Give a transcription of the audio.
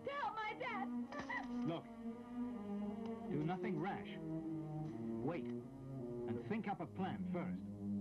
to help my dad. Look, do nothing rash. Wait, and think up a plan first.